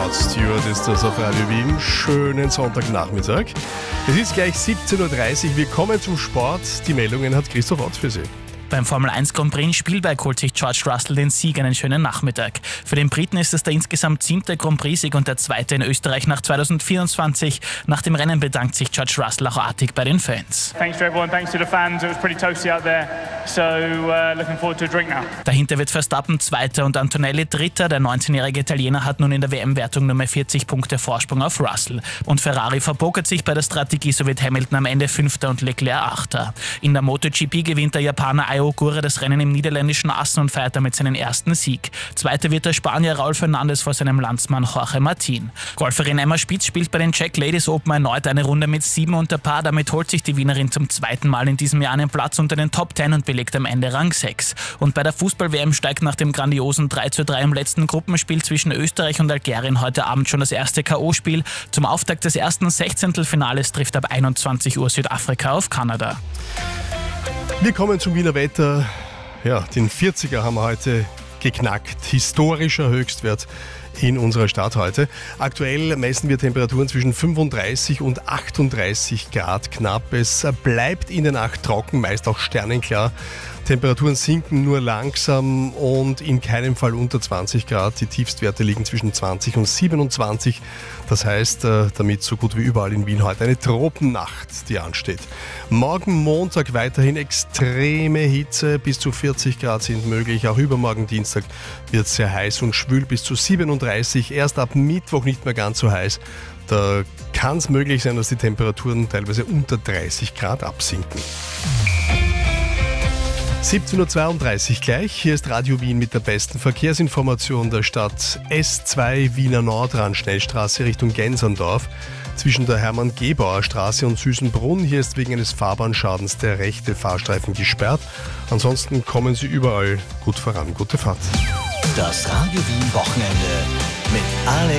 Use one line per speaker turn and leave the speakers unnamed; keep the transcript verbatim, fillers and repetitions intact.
Rod Stewart ist das auf Radio Wien. Schönen Sonntagnachmittag. Es ist gleich siebzehn Uhr dreißig. Wir kommen zum Sport. Die Meldungen hat Christoph Ott für Sie.
Beim Formel eins Grand Prix in Spielberg holt sich George Russell den Sieg. Einen schönen Nachmittag. Für den Briten ist es der insgesamt siebte Grand Prix-Sieg und der zweite in Österreich nach zweitausendvierundzwanzig. Nach dem Rennen bedankt sich George Russell auch artig bei den Fans.
Thanks to everyone, thanks to the fans. It was pretty toasty out there, so uh, looking forward to a drink now.
Dahinter wird Verstappen Zweiter und Antonelli Dritter. Der neunzehnjährige Italiener hat nun in der W M-Wertung nur mehr vierzig Punkte Vorsprung auf Russell. Und Ferrari verpokert sich bei der Strategie, so wird Hamilton am Ende Fünfter und Leclerc Achter. In der MotoGP gewinnt der Japaner Ai Ogura das Rennen im niederländischen Assen und feiert damit seinen ersten Sieg. Zweiter wird der Spanier Raul Fernandez vor seinem Landsmann Jorge Martin. Golferin Emma Spitz spielt bei den Czech Ladies Open erneut eine Runde mit sieben unter Paar. Damit holt sich die Wienerin zum zweiten Mal in diesem Jahr einen Platz unter den Top zehn und belegt am Ende Rang sechs. Und bei der Fußball-W M steigt nach dem grandiosen drei zu drei im letzten Gruppenspiel zwischen Österreich und Algerien heute Abend schon das erste K O-Spiel. Zum Auftakt des ersten Sechzehntelfinales trifft ab einundzwanzig Uhr Südafrika auf Kanada.
Wir kommen zum Wiener Wetter. Ja, den vierziger haben wir heute geknackt. Historischer Höchstwert in unserer Stadt heute. Aktuell messen wir Temperaturen zwischen fünfunddreißig und achtunddreißig Grad knapp. Es bleibt in der Nacht trocken, meist auch sternenklar. Temperaturen sinken nur langsam und in keinem Fall unter zwanzig Grad. Die Tiefstwerte liegen zwischen zwanzig und siebenundzwanzig. Das heißt, damit so gut wie überall in Wien heute eine Tropennacht, die ansteht. Morgen Montag weiterhin extreme Hitze, bis zu vierzig Grad sind möglich. Auch übermorgen Dienstag wird es sehr heiß und schwül, bis zu siebenunddreißig. Erst ab Mittwoch nicht mehr ganz so heiß. Da kann es möglich sein, dass die Temperaturen teilweise unter dreißig Grad absinken. siebzehn Uhr zweiunddreißig gleich. Hier ist Radio Wien mit der besten Verkehrsinformation der Stadt. S zwei Wiener Nordrand-Schnellstraße Richtung Genserndorf. Zwischen der Hermann-Gebauer-Straße und Süßenbrunn. Hier ist wegen eines Fahrbahnschadens der rechte Fahrstreifen gesperrt. Ansonsten kommen Sie überall gut voran. Gute Fahrt.
Das Radio Wien Wochenende mit Alex